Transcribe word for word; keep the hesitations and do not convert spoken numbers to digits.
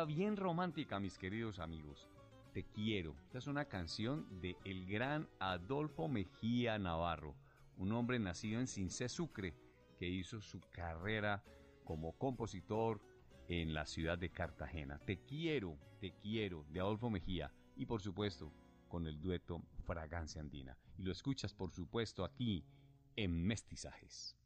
otra bien romántica, mis queridos amigos. Te quiero. Esta es una canción de el gran Adolfo Mejía Navarro, un hombre nacido en Sincé, Sucre, que hizo su carrera como compositor en la ciudad de Cartagena. Te quiero, te quiero, de Adolfo Mejía. Y por supuesto, con el dueto Fragancia Andina. Y lo escuchas, por supuesto, aquí en Mestizajes.